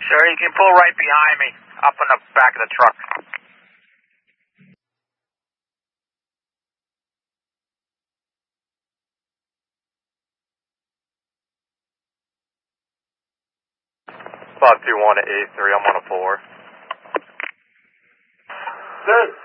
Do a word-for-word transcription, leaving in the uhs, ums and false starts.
Sure, you can pull right behind me, up in the back of the truck. five two one to eight three, I'm on a four. Good.